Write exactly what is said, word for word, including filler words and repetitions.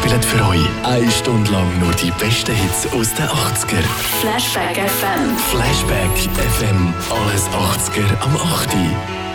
spielen für euch eine Stunde lang nur die besten Hits aus den achtziger. Flashback F M. Flashback F M. Alles achtziger am acht.